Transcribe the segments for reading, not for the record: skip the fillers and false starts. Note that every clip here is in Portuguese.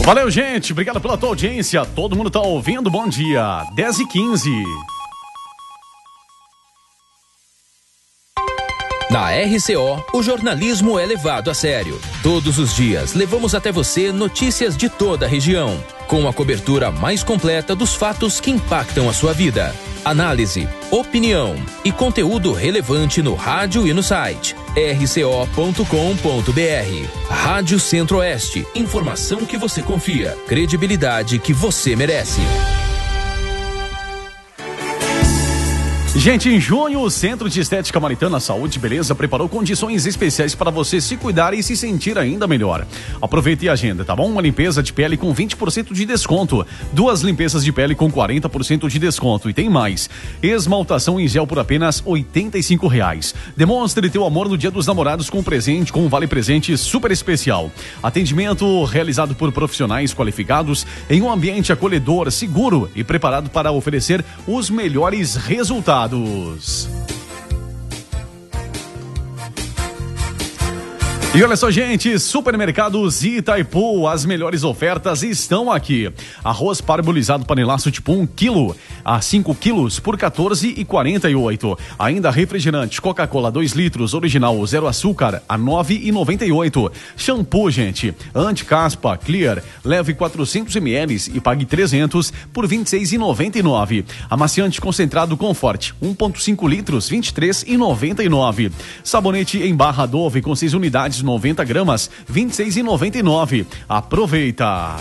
Valeu, gente. Obrigado pela tua audiência. Todo mundo tá ouvindo. Bom dia. 10h15. Na RCO, o jornalismo é levado a sério. Todos os dias, levamos até você notícias de toda a região, com a cobertura mais completa dos fatos que impactam a sua vida. Análise, opinião e conteúdo relevante no rádio e no site rco.com.br. Rádio Centro-Oeste. Informação que você confia. Credibilidade que você merece. Gente, em junho, o Centro de Estética Maritana Saúde e Beleza preparou condições especiais para você se cuidar e se sentir ainda melhor. Aproveite a agenda, tá bom? Uma limpeza de pele com 20% de desconto. 2 limpezas de pele com 40% de desconto. E tem mais. Esmaltação em gel por apenas R$ 85. Demonstre teu amor no Dia dos Namorados com presente, com um vale-presente super especial. Atendimento realizado por profissionais qualificados em um ambiente acolhedor, seguro e preparado para oferecer os melhores resultados. E olha só, gente, Supermercados Itaipu, as melhores ofertas estão aqui. Arroz parbolizado panelaço tipo 1 kg a 5 quilos por R$ 14,48. Ainda refrigerante Coca-Cola 2 litros original 0 açúcar a R$ 9,98. Shampoo, gente, anti-caspa Clear, leve 400 ml e pague 300 por R$ 26,99. Amaciante concentrado Comfort 1,5 litros R$ 23,99. Sabonete em barra Dove com 6 unidades 90 gramas, R$ 26,99. Aproveita!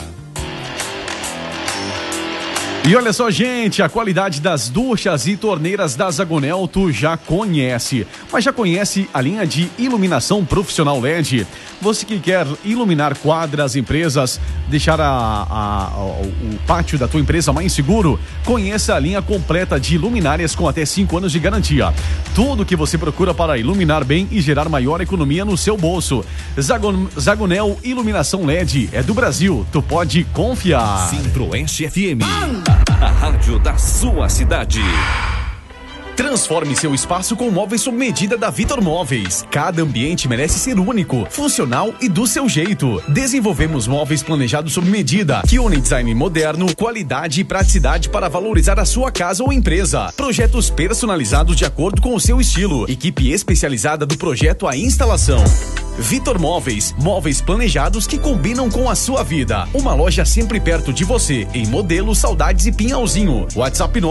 E olha só, gente, a qualidade das duchas e torneiras da Zagonel tu já conhece. Mas já conhece a linha de iluminação profissional LED? Você que quer iluminar quadras, empresas, deixar o pátio da tua empresa mais seguro? Conheça a linha completa de luminárias com até 5 anos de garantia. Tudo que você procura para iluminar bem e gerar maior economia no seu bolso. Zagonel Iluminação LED é do Brasil. Tu pode confiar. Centro-Oeste FM. A rádio da sua cidade. Transforme seu espaço com móveis sob medida da Vitor Móveis. Cada ambiente merece ser único, funcional e do seu jeito. Desenvolvemos móveis planejados sob medida, que unem design moderno, qualidade e praticidade para valorizar a sua casa ou empresa. Projetos personalizados de acordo com o seu estilo. Equipe especializada do projeto à instalação. Vitor Móveis, móveis planejados que combinam com a sua vida. Uma loja sempre perto de você, em Modelo, Saudades e Pinhalzinho. WhatsApp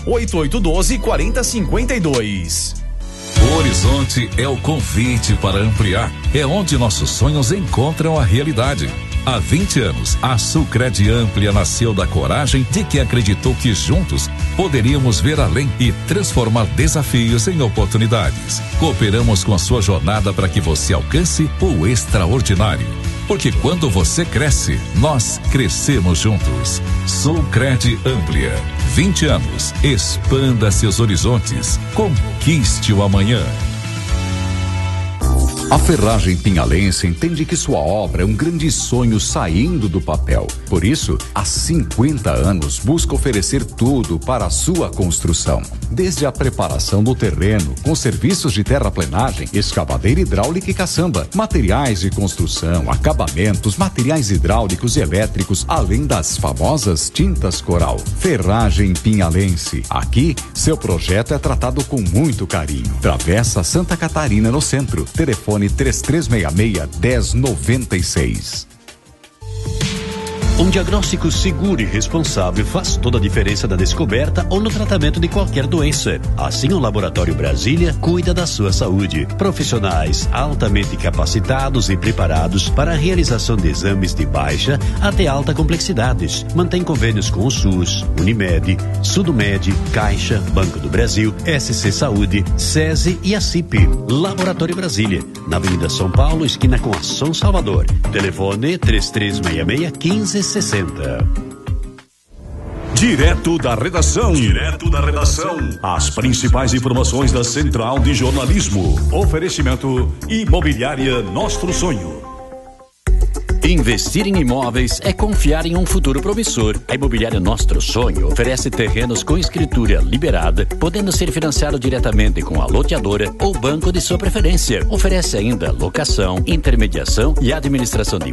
98812-4052. O Horizonte é o convite para ampliar. É onde nossos sonhos encontram a realidade. Há 20 anos, a Sulcred Amplia nasceu da coragem de quem acreditou que juntos poderíamos ver além e transformar desafios em oportunidades. Cooperamos com a sua jornada para que você alcance o extraordinário. Porque quando você cresce, nós crescemos juntos. Sulcred Amplia. 20 anos. Expanda seus horizontes. Conquiste o amanhã. A Ferragem Pinhalense entende que sua obra é um grande sonho saindo do papel. Por isso, há 50 anos busca oferecer tudo para a sua construção. Desde a preparação do terreno, com serviços de terraplenagem, escavadeira hidráulica e caçamba, materiais de construção, acabamentos, materiais hidráulicos e elétricos, além das famosas tintas coral. Ferragem Pinhalense. Aqui, seu projeto é tratado com muito carinho. Travessa Santa Catarina, no centro. Telefone 3366-1096. Um diagnóstico seguro e responsável faz toda a diferença na descoberta ou no tratamento de qualquer doença. Assim, o Laboratório Brasília cuida da sua saúde. Profissionais altamente capacitados e preparados para a realização de exames de baixa até alta complexidades. Mantém convênios com o SUS, Unimed, Sudomed, Caixa, Banco do Brasil, SC Saúde, SESI e a CIP. Laboratório Brasília, na Avenida São Paulo, esquina com a São Salvador. Telefone 3366-1560. Direto da redação. As principais informações da Central de Jornalismo. Oferecimento Imobiliária Nostro Sonho. Investir em imóveis é confiar em um futuro promissor. A Imobiliária Nostro Sonho oferece terrenos com escritura liberada, podendo ser financiado diretamente com a loteadora ou banco de sua preferência. Oferece ainda locação, intermediação e administração de